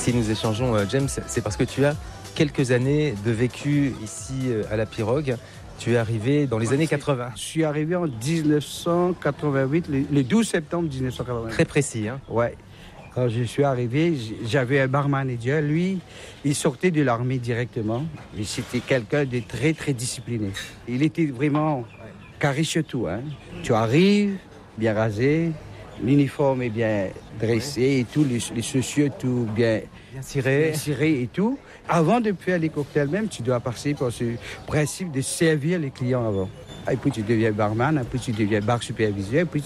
si nous échangeons, James, c'est parce que tu as quelques années de vécu ici à la Pirogue. Tu es arrivé dans les années 80. Je suis arrivé en 1988, le 12 septembre 1988. Très précis, hein? Ouais. Quand je suis arrivé, j'avais un bar manager. Lui, il sortait de l'armée directement. Et c'était quelqu'un de très, très discipliné. Il était vraiment carré sur tout. Hein. Tu arrives, bien rasé, l'uniforme est bien dressé et tout, les chaussures tout bien cirées et tout. Avant de faire les cocktails même, tu dois passer par ce principe de servir les clients avant. Et puis tu deviens barman, puis tu deviens bar superviseur, puis